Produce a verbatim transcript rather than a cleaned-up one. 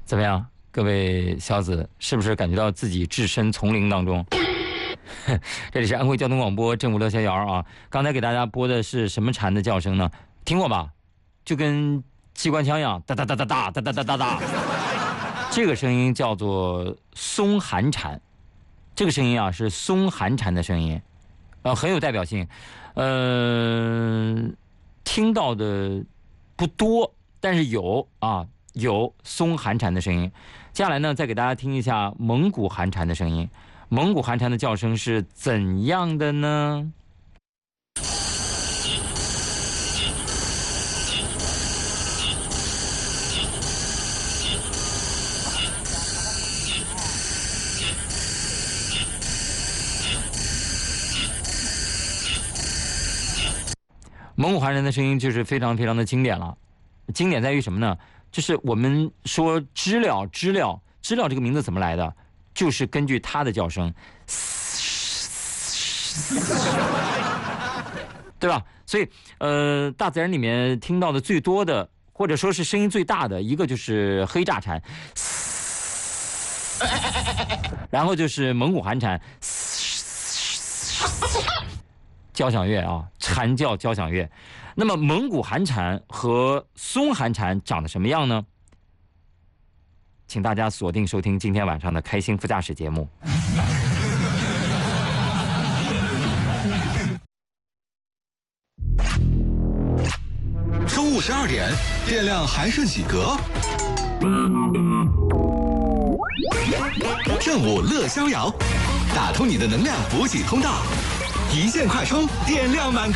怎么样，各位小子，是不是感觉到自己置身丛林当中？这里是安徽交通广播正午乐逍遥啊。刚才给大家播的是什么蝉的叫声呢？听过吧？就跟机关枪一样，哒哒哒哒哒哒哒哒哒哒。这个声音叫做松寒蝉，这个声音啊是松寒蝉的声音，呃，很有代表性。呃，听到的不多，但是有啊，有松寒蝉的声音。接下来呢，再给大家听一下蒙古寒蝉的声音。蒙古寒蝉的叫声是怎样的呢？蒙古寒蝉的声音就是非常非常的经典了，经典在于什么呢？就是我们说知了，知了，知了这个名字怎么来的？就是根据它的叫声，对吧？所以，呃，大自然里面听到的最多的，或者说是声音最大的一个就是黑炸蝉，然后就是蒙古寒蝉。交响乐啊，蝉叫交响乐。那么蒙古寒蝉和松寒蝉长得什么样呢？请大家锁定收听今天晚上的开心副驾驶节目。 中午十二点，电量还剩几格？正午乐逍遥，打通你的能量补给通道，一键快充，电量满格。